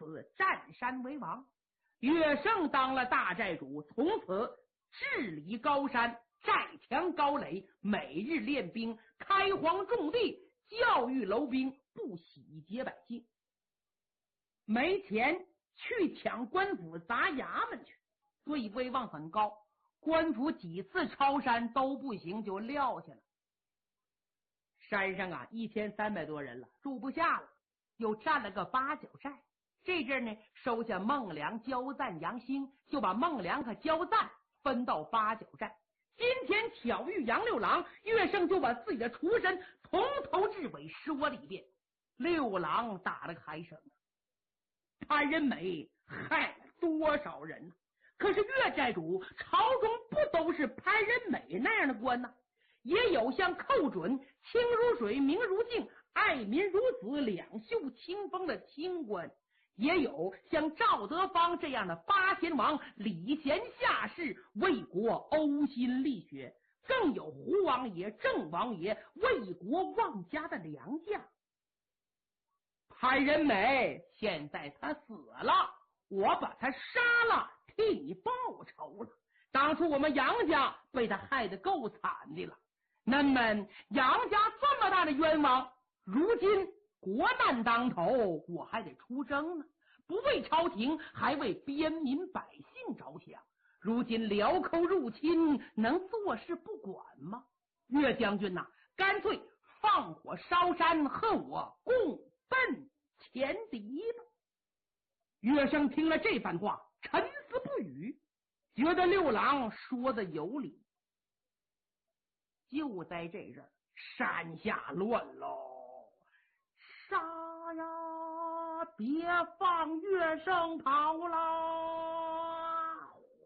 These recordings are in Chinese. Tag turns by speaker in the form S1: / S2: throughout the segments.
S1: 此占山为王。岳胜当了大寨主，从此治理高山，寨墙高垒，每日练兵，开荒种地，教育楼兵，不洗劫百姓。没钱去抢官府砸衙门去，所以威望很高。官府几次抄山都不行，就撂下了。山上啊1300多人了，住不下了，又占了个8、9寨。这阵呢，收下孟良、焦赞、杨兴，就把孟良和焦赞分到8、9寨。今天巧遇杨六郎，岳胜就把自己的出身从头至尾说了一遍。六郎打了个嗨声，潘仁美害了多少人呢？可是岳寨主朝中不都是潘仁美那样的官呢？也有像寇准、清如水、明如镜、爱民如子、两袖清风的清官，也有像赵德芳这样的八贤王、礼贤下士，为国呕心沥血，更有胡王爷、郑王爷，为国忘家的良将。潘仁美现在他死了，我把他杀了，替你报仇了。当初我们杨家被他害得够惨的了，那么杨家这么大的冤枉，如今国难当头，我还得出征呢，不为朝廷，还为边民百姓着想。如今辽寇入侵，能坐视不管吗？岳将军呐，干脆放火烧山，和我共奔前敌吧。岳胜听了这番话，沉思不语，觉得六郎说的有理。就在这阵，山下乱喽！杀呀！别放岳胜跑啦！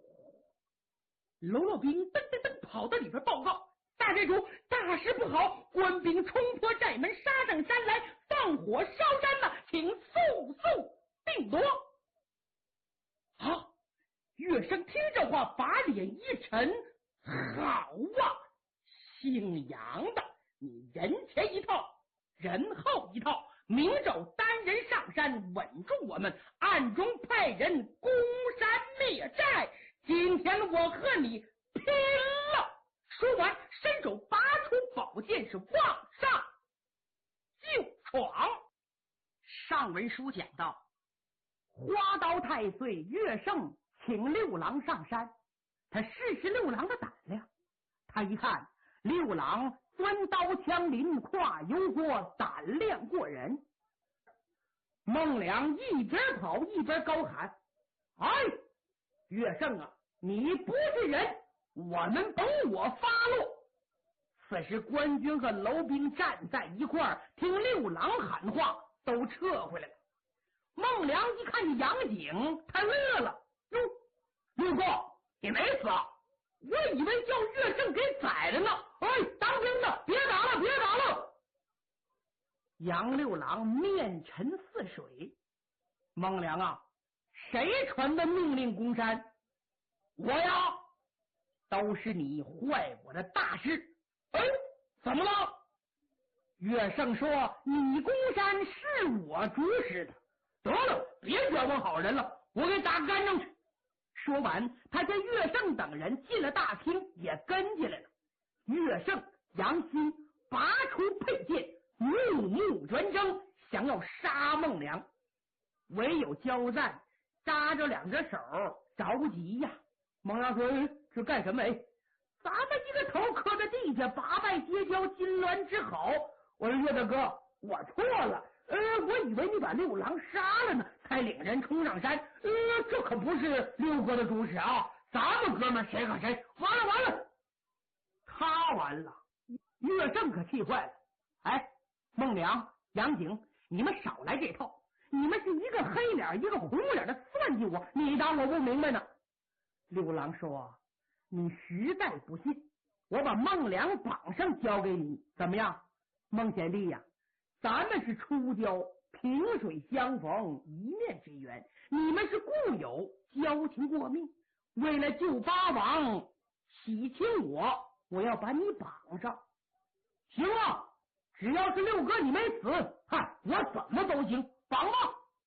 S1: 喽啰兵噔噔噔跑到里边报告：大寨主，大事不好！官兵冲破寨门，杀上山来，放火烧山了，请速速定夺。好，岳胜听这话，把脸一沉，好啊，姓杨的，你人前一套，人后一套，明昼单人上山稳住我们，暗中派人攻山灭寨。今天我和你拼了！说完，伸手拔出宝剑，是往上就闯。上文书讲到，花刀太岁岳胜请六郎上山，他试试六郎的胆量。他一看六郎钻刀枪林，跨油锅，胆量过人。孟良一边跑一边高喊：哎，岳胜啊，你不是人，我们等我发落。此时官军和楼兵站在一块儿，听六郎喊话，都撤回来了。孟良一看杨景，他乐了：哟，六哥，你没死啊？我以为叫岳胜给宰了呢。哎，当兵的，别打了，别打了！杨六郎面沉似水。孟良啊，谁传的命令攻山？我呀，都是你坏我的大事。哎，怎么了？岳胜说：你攻山是我主使的。得了，别冤枉好人了，我给打干净去。说完，他将岳胜等人进了大厅，也跟进来了。岳胜、杨欣拔出佩剑，怒目圆睁，想要杀孟良。唯有焦赞扎着两只手，着急呀。孟良说：这干什么？咱们一个头磕在地下，八拜结交，金銮之好。我说岳大哥，我错了，我以为你把六郎杀了呢，才领人冲上山。这可不是六哥的主使啊！咱们哥们谁和谁？完了完了！他完了，岳胜可气坏了。哎，孟良、杨景，你们少来这套！你们是一个黑脸一个红脸的算计我，你当我不明白呢？六郎说：你实在不信，我把孟良绑上交给你，怎么样？孟贤弟呀，咱们是初交，萍水相逢，一面之缘，你们是故友，交情过命。为了救八王，喜庆我要把你绑上。行啊，只要是六哥你没死，我怎么都行，绑吧。